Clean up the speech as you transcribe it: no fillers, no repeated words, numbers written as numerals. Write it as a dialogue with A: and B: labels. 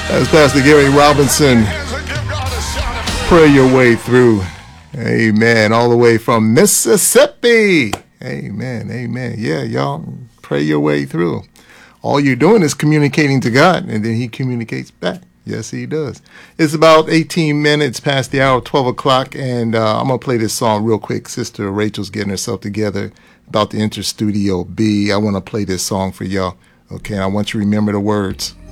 A: That's Pastor Gary Robinson. Pray your way through. Amen. All the way from Mississippi. Amen. Amen. Yeah, y'all, pray your way through. All you're doing is communicating to God, and then he communicates back. Yes, he does. It's about 18 minutes past the hour, 12 o'clock, and I'm going to play this song real quick. Sister Rachel's getting herself together about the Interstudio B. I want to play this song for y'all. Okay, I want you to remember the words.